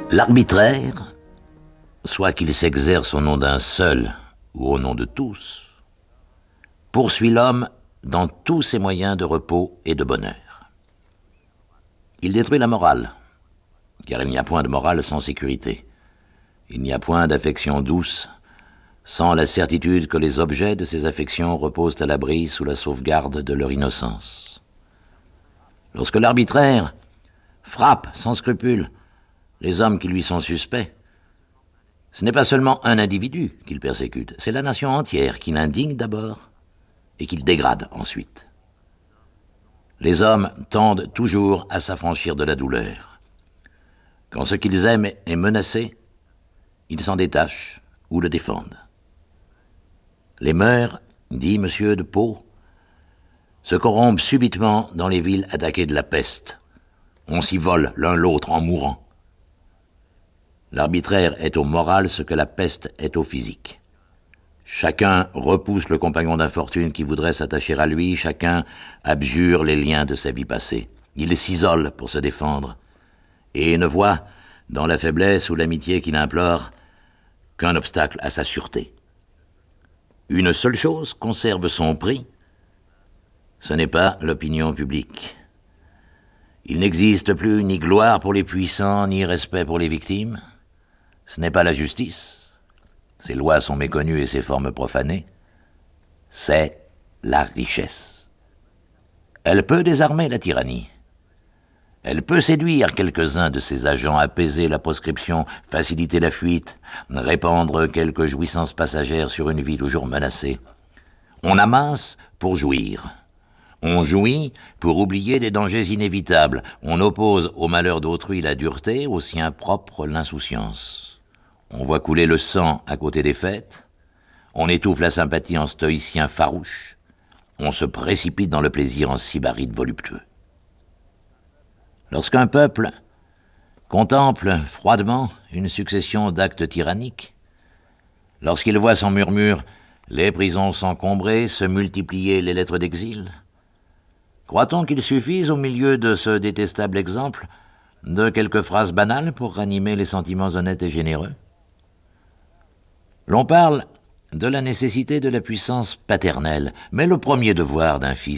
L'arbitraire, soit qu'il s'exerce au nom d'un seul ou au nom de tous, poursuit l'homme dans tous ses moyens de repos et de bonheur. Il détruit la morale, car il n'y a point de morale sans sécurité. Il n'y a point d'affection douce sans la certitude que les objets de ces affections reposent à l'abri sous la sauvegarde de leur innocence. Lorsque l'arbitraire frappe sans scrupule les hommes qui lui sont suspects, ce n'est pas seulement un individu qu'il persécute, c'est la nation entière qu'il indigne d'abord et qu'il dégrade ensuite. Les hommes tendent toujours à s'affranchir de la douleur. Quand ce qu'ils aiment est menacé, ils s'en détachent ou le défendent. Les mœurs, dit M. de Pau, se corrompent subitement dans les villes attaquées de la peste. On s'y vole l'un l'autre en mourant. L'arbitraire est au moral ce que la peste est au physique. Chacun repousse le compagnon d'infortune qui voudrait s'attacher à lui, chacun abjure les liens de sa vie passée. Il s'isole pour se défendre et ne voit, dans la faiblesse ou l'amitié qu'il implore, qu'un obstacle à sa sûreté. Une seule chose conserve son prix, ce n'est pas l'opinion publique. Il n'existe plus ni gloire pour les puissants, ni respect pour les victimes. Ce n'est pas la justice. Ses lois sont méconnues et ses formes profanées. C'est la richesse. Elle peut désarmer la tyrannie. Elle peut séduire quelques-uns de ses agents, apaiser la proscription, faciliter la fuite, répandre quelques jouissances passagères sur une vie toujours menacée. On amasse pour jouir. On jouit pour oublier des dangers inévitables. On oppose au malheur d'autrui la dureté, au sien propre l'insouciance. On voit couler le sang à côté des fêtes. On étouffe la sympathie en stoïcien farouche. On se précipite dans le plaisir en sybarite voluptueux. Lorsqu'un peuple contemple froidement une succession d'actes tyranniques, lorsqu'il voit sans murmure les prisons s'encombrer, se multiplier les lettres d'exil, croit-on qu'il suffise, au milieu de ce détestable exemple, de quelques phrases banales pour ranimer les sentiments honnêtes et généreux? L'on parle de la nécessité de la puissance paternelle, mais le premier devoir d'un fils